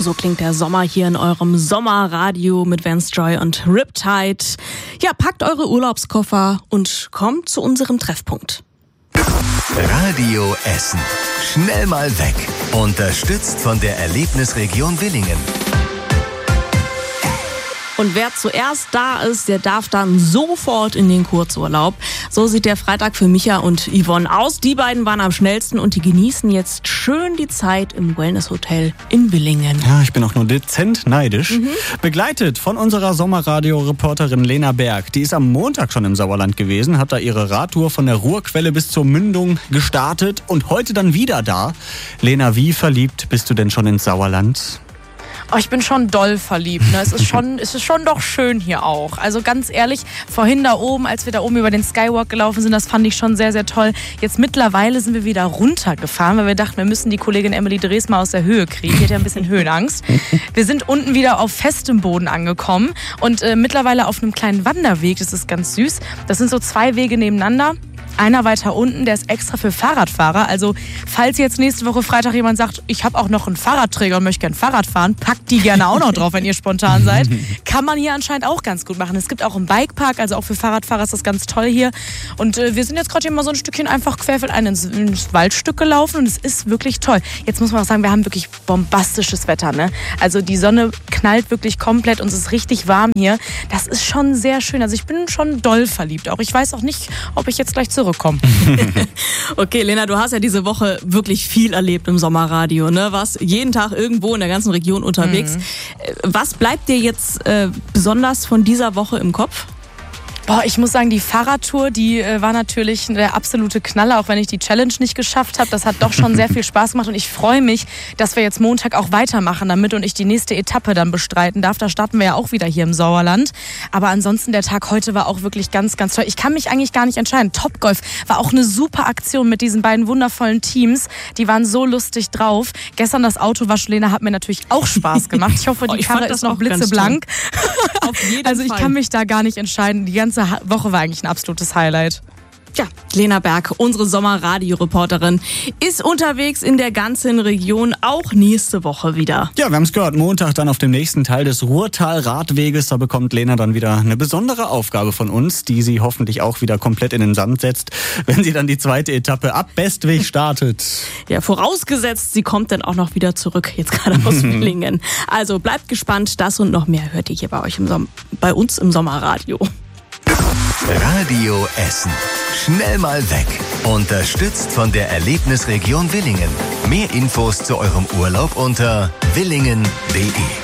So klingt der Sommer hier in eurem Sommerradio mit Vance Joy und Riptide. Ja, packt eure Urlaubskoffer und kommt zu unserem Treffpunkt. Radio Essen. Schnell mal weg. Unterstützt von der Erlebnisregion Villingen. Und wer zuerst da ist, der darf dann sofort in den Kurzurlaub. So sieht der Freitag für Micha und Yvonne aus. Die beiden waren am schnellsten und die genießen jetzt schön die Zeit im Wellness-Hotel in Villingen. Ja, ich bin auch nur dezent neidisch. Begleitet von unserer Sommerradio-Reporterin Lena Berg. Die ist am Montag schon im Sauerland gewesen, hat da ihre Radtour von der Ruhrquelle bis zur Mündung gestartet und heute dann wieder da. Lena, wie verliebt bist du denn schon ins Sauerland? Oh, ich bin schon doll verliebt. Ne? Es ist schon doch schön hier auch. Also ganz ehrlich, vorhin da oben, als wir da oben über den Skywalk gelaufen sind, das fand ich schon sehr, sehr toll. Jetzt mittlerweile sind wir wieder runtergefahren, weil wir dachten, wir müssen die Kollegin Emily Drees mal aus der Höhe kriegen. Die hat ja ein bisschen Höhenangst. Wir sind unten wieder auf festem Boden angekommen und mittlerweile auf einem kleinen Wanderweg. Das ist ganz süß. Das sind so 2 Wege nebeneinander. Einer weiter unten, der ist extra für Fahrradfahrer. Also falls jetzt nächste Woche Freitag jemand sagt, ich habe auch noch einen Fahrradträger und möchte gerne Fahrrad fahren, packt die gerne auch noch drauf, wenn ihr spontan seid. Kann man hier anscheinend auch ganz gut machen. Es gibt auch einen Bikepark, also auch für Fahrradfahrer ist das ganz toll hier. Und wir sind jetzt gerade hier mal so ein Stückchen einfach querfeldein ins Waldstück gelaufen und es ist wirklich toll. Jetzt muss man auch sagen, wir haben wirklich bombastisches Wetter, ne? Also die Sonne knallt wirklich komplett und es ist richtig warm hier. Das ist schon sehr schön. Also ich bin schon doll verliebt auch. Ich weiß auch nicht, ob ich jetzt gleich zurückkomme. Okay, Lena, du hast ja diese Woche wirklich viel erlebt im Sommerradio, ne? Warst jeden Tag irgendwo in der ganzen Region unterwegs. Was bleibt dir jetzt besonders von dieser Woche im Kopf? Boah, ich muss sagen, die Fahrradtour, die war natürlich der absolute Knaller, auch wenn ich die Challenge nicht geschafft habe. Das hat doch schon sehr viel Spaß gemacht und ich freue mich, dass wir jetzt Montag auch weitermachen damit und ich die nächste Etappe dann bestreiten darf. Da starten wir ja auch wieder hier im Sauerland. Aber ansonsten, der Tag heute war auch wirklich ganz, ganz toll. Ich kann mich eigentlich gar nicht entscheiden. Topgolf war auch eine super Aktion mit diesen beiden wundervollen Teams. Die waren so lustig drauf. Gestern das Autowaschen, Lena, hat mir natürlich auch Spaß gemacht. Ich hoffe, die Karre ist noch blitzeblank. Auf jeden also ich Fall. kann mich da gar nicht entscheiden. Die ganze Woche war eigentlich ein absolutes Highlight. Ja, Lena Berg, unsere Sommerradio-Reporterin, ist unterwegs in der ganzen Region, auch nächste Woche wieder. Ja, wir haben es gehört, Montag dann auf dem nächsten Teil des Ruhrtal-Radweges. Da bekommt Lena dann wieder eine besondere Aufgabe von uns, die sie hoffentlich auch wieder komplett in den Sand setzt, wenn sie dann die 2. Etappe ab Bestwig startet. Ja, vorausgesetzt, sie kommt dann auch noch wieder zurück, jetzt gerade aus Villingen. Also bleibt gespannt, das und noch mehr hört ihr hier bei uns im Sommerradio. Radio Essen. Schnell mal weg. Unterstützt von der Erlebnisregion Villingen. Mehr Infos zu eurem Urlaub unter villingen.de.